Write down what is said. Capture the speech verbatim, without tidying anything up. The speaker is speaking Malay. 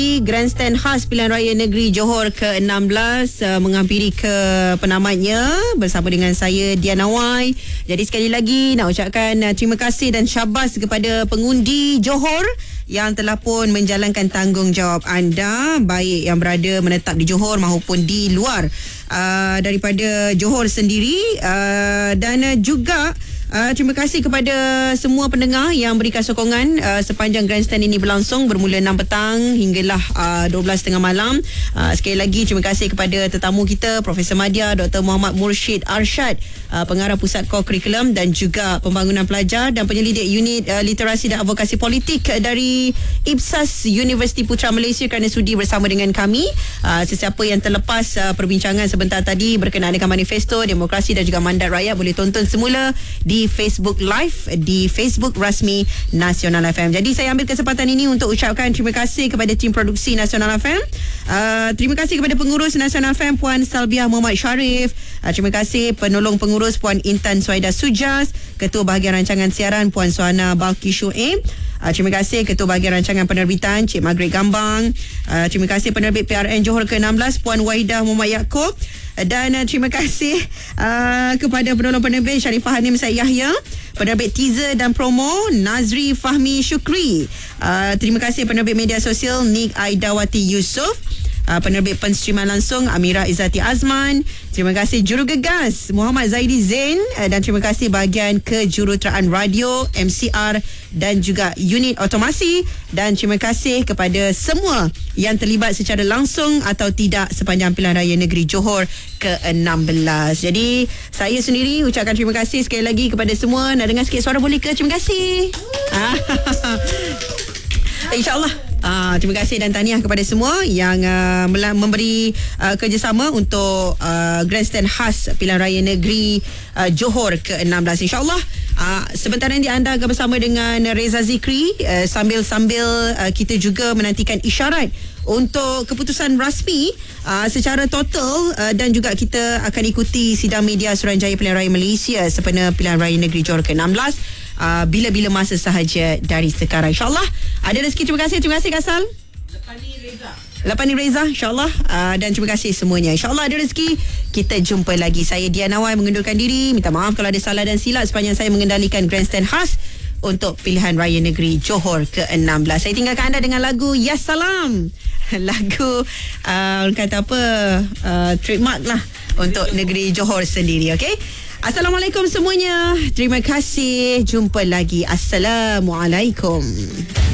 Grandstand khas Pilihan Raya Negeri Johor ke enam belas uh, menghampiri ke penamatnya bersama dengan saya Diana Wai. Jadi sekali lagi nak ucapkan uh, terima kasih dan syabas kepada pengundi Johor yang telah pun menjalankan tanggungjawab anda, baik yang berada menetap di Johor maupun di luar uh, daripada Johor sendiri, uh, dan uh, juga Uh, terima kasih kepada semua pendengar yang berikan sokongan uh, sepanjang Grandstand ini berlangsung bermula enam petang hinggalah uh, dua belas tiga puluh malam. Uh, sekali lagi terima kasih kepada tetamu kita Profesor Madya, Doktor Muhammad Murshid Arshad, uh, pengarah Pusat Core Curriculum dan juga Pembangunan Pelajar dan penyelidik unit uh, literasi dan advokasi politik dari IPSAS Universiti Putra Malaysia kerana sudi bersama dengan kami. Uh, sesiapa yang terlepas uh, perbincangan sebentar tadi berkenaan dengan manifesto demokrasi dan juga mandat rakyat boleh tonton semula di Facebook Live di Facebook rasmi Nasional F M. Jadi saya ambil kesempatan ini untuk ucapkan terima kasih kepada tim produksi Nasional F M. Uh, terima kasih kepada pengurus Nasional F M Puan Salbiah Muhammad Sharif. Uh, terima kasih penolong pengurus Puan Intan Suhaida Sujas, Ketua Bahagian Rancangan Siaran Puan Suhana Balki Shu'aib. Uh, terima kasih Ketua Bahagian Rancangan Penerbitan Cik Margaret Gambang. Uh, terima kasih penerbit P R N Johor ke enam belas Puan Wahidah Muhammad Yaakob. Dan uh, terima kasih uh, kepada penolong penerbit Sharifah Hanim Syed Yahya, penerbit teaser dan promo Nazri Fahmi Syukri. Uh, terima kasih penerbit media sosial Nik Aidawati Yusof, uh, penerbit penstriman langsung Amira Izzati Azman. Terima kasih jurugegas Muhammad Zaidi Zain, uh, dan terima kasih bahagian kejuruteraan radio, M C R dan juga unit otomasi. Dan terima kasih kepada semua yang terlibat secara langsung atau tidak sepanjang Pilihan Raya Negeri Johor ke enam belas. Jadi saya sendiri ucapkan terima kasih sekali lagi kepada semua. Nak dengar sikit suara boleh ke? Terima kasih. InsyaAllah. Uh, terima kasih dan tahniah kepada semua yang uh, memberi uh, kerjasama untuk uh, Grandstand khas Pilihan Raya Negeri uh, Johor ke enam belas. InsyaAllah uh, sebentar nanti anda akan bersama dengan Reza Zikri uh, sambil-sambil uh, kita juga menantikan isyarat untuk keputusan rasmi uh, secara total, uh, dan juga kita akan ikuti sidang media Suruhanjaya Pilihan Raya Malaysia sempena Pilihan Raya Negeri Johor ke enam belas uh, bila-bila masa sahaja dari sekarang. InsyaAllah ada rezeki. Terima kasih. Terima kasih Kasal. Lepas ni Reza. Lepas ni Reza, insyaAllah. Uh, dan terima kasih semuanya. InsyaAllah ada rezeki, kita jumpa lagi. Saya Diana Wai mengundurkan diri. Minta maaf kalau ada salah dan silap sepanjang saya mengendalikan Grandstand khas untuk Pilihan Raya Negeri Johor ke enam belas. Saya tinggalkan anda dengan lagu Ya Salam. Lagu uh, orang kata apa, uh, trademark lah untuk negeri Johor sendiri. Okay, Assalamualaikum semuanya. Terima kasih. Jumpa lagi. Assalamualaikum.